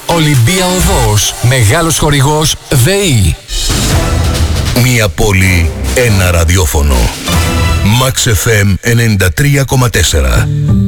Ολυμπία Οδός. Μεγάλος χορηγός ΔΕΗ. Μία πόλη, ένα ραδιόφωνο. Max FM 93,4.